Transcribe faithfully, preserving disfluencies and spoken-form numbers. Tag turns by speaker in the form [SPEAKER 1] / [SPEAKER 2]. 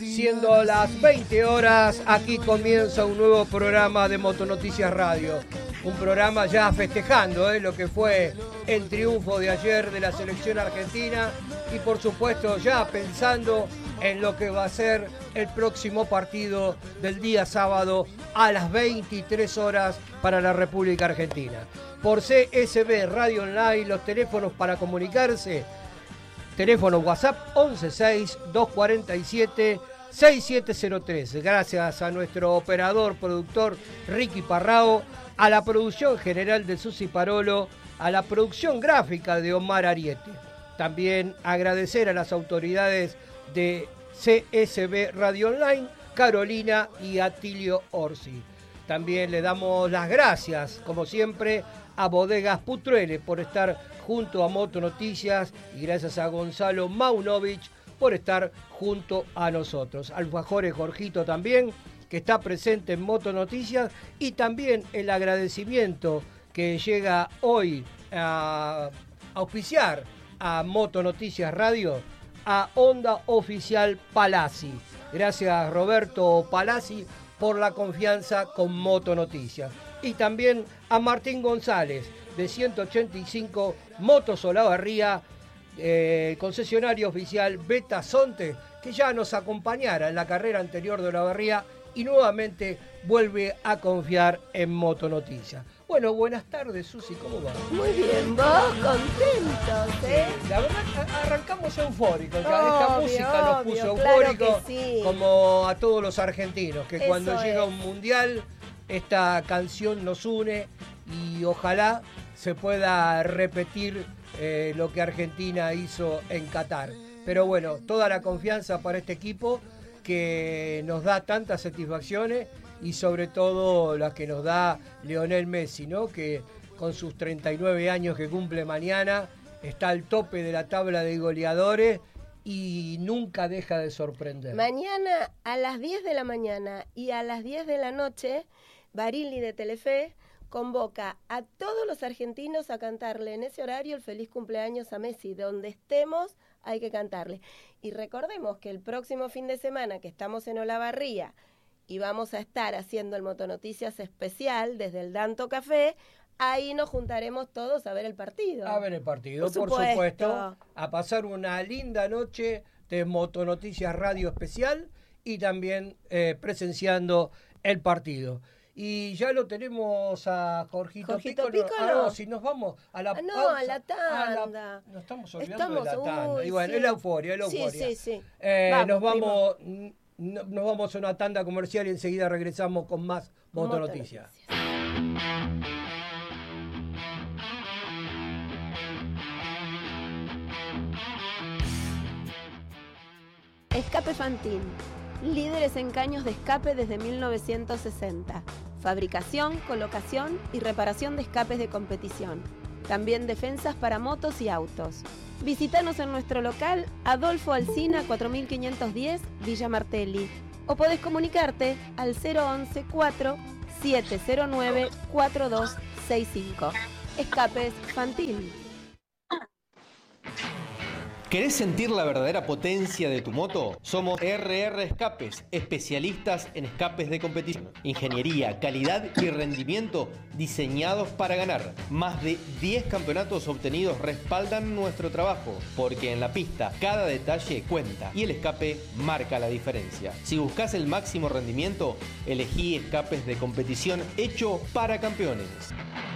[SPEAKER 1] Siendo las veinte horas, aquí comienza un nuevo programa de Motonoticias Radio. Un programa ya festejando ¿eh? lo que fue el triunfo de ayer de la selección argentina y por supuesto ya pensando en lo que va a ser el próximo partido del día sábado a las veintitrés horas para la República Argentina. Por C S B Radio Online, los teléfonos para comunicarse, teléfono WhatsApp once seis dos cuarenta y siete seis siete cero tres. Gracias a nuestro operador, productor Ricky Parrao, a la producción general de Susi Parolo, a la producción gráfica de Omar Ariete. También agradecer a las autoridades de C S B Radio Online, Carolina y Atilio Orsi. También le damos las gracias, como siempre, a Bodegas Putruele por estar junto a Moto Noticias y gracias a Gonzalo Maunovich por estar junto a nosotros. Alfajores Jorgito también, que está presente en Moto Noticias, y también el agradecimiento que llega hoy a auspiciar a Moto Noticias Radio a Honda Oficial Palazzi. Gracias Roberto Palazzi por la confianza con Moto Noticias. Y también a Martín González de ciento ochenta y cinco Motos Olavarría, eh, concesionario oficial Beta Sonte, que ya nos acompañara en la carrera anterior de Olavarría y nuevamente vuelve a confiar en Moto Noticias. Bueno, buenas tardes, Susi, ¿cómo va?
[SPEAKER 2] Muy bien, vos contentos, ¿eh?
[SPEAKER 1] Sí, la verdad, arrancamos eufóricos.
[SPEAKER 2] Obvio,
[SPEAKER 1] Esta música nos puso
[SPEAKER 2] claro
[SPEAKER 1] eufóricos,
[SPEAKER 2] que sí.
[SPEAKER 1] como a todos los argentinos, que
[SPEAKER 2] Eso
[SPEAKER 1] cuando
[SPEAKER 2] es.
[SPEAKER 1] llega un mundial, esta canción nos une y ojalá se pueda repetir eh, lo que Argentina hizo en Qatar. Pero bueno, toda la confianza para este equipo que nos da tantas satisfacciones y sobre todo las que nos da Lionel Messi, ¿no? Que con sus treinta y nueve años que cumple mañana está al tope de la tabla de goleadores y nunca deja de sorprender.
[SPEAKER 2] Mañana a las diez de la mañana y a las diez de la noche, Barili de Telefe convoca a todos los argentinos a cantarle en ese horario el feliz cumpleaños a Messi. Donde estemos hay que cantarle. Y recordemos que el próximo fin de semana que estamos en Olavarría y vamos a estar haciendo el Motonoticias especial desde el Danto Café, ahí nos juntaremos todos a ver el partido.
[SPEAKER 1] A ver el partido, por,
[SPEAKER 2] Por
[SPEAKER 1] supuesto.
[SPEAKER 2] supuesto.
[SPEAKER 1] A pasar una linda noche de Motonoticias Radio Especial y también eh, presenciando el partido. Y ya lo tenemos a Jorgito,
[SPEAKER 2] Jorgito
[SPEAKER 1] Pícolo.
[SPEAKER 2] Pícolo.
[SPEAKER 1] Ah, no, si nos vamos a la
[SPEAKER 2] Ah, no,
[SPEAKER 1] pausa,
[SPEAKER 2] a la tanda.
[SPEAKER 1] a la- nos estamos olvidando
[SPEAKER 2] Estamos,
[SPEAKER 1] de la tanda.
[SPEAKER 2] uy,
[SPEAKER 1] Y bueno,
[SPEAKER 2] sí.
[SPEAKER 1] es la euforia, es la
[SPEAKER 2] Sí,
[SPEAKER 1] euforia.
[SPEAKER 2] sí, sí.
[SPEAKER 1] Eh,
[SPEAKER 2] Vamos,
[SPEAKER 1] nos vamos, n- nos vamos a una tanda comercial y enseguida regresamos con más Motonoticias.
[SPEAKER 2] Escape Fantin, líderes en caños de escape desde mil novecientos sesenta. Fabricación, colocación y reparación de escapes de competición. También defensas para motos y autos. Visítanos en nuestro local Adolfo Alsina cuatro mil quinientos diez, Villa Martelli. O podés comunicarte al cero once cuatro siete cero nueve cuatro dos seis cinco. Escapes Fantin.
[SPEAKER 3] ¿Querés sentir la verdadera potencia de tu moto? Somos R R Escapes, especialistas en escapes de competición. Ingeniería, calidad y rendimiento diseñados para ganar. Más de diez campeonatos obtenidos respaldan nuestro trabajo, porque en la pista cada detalle cuenta y el escape marca la diferencia. Si buscas el máximo rendimiento, elegí escapes de competición hecho para campeones.